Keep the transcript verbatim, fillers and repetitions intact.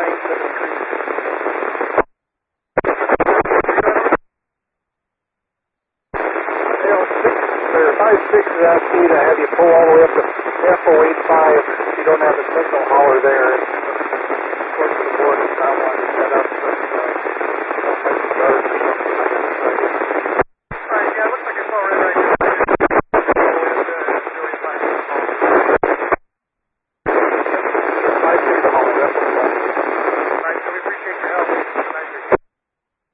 nine seven three. five six is that speed, I have you pull all the way up to F oh eight five. If you don't have a signal holler there.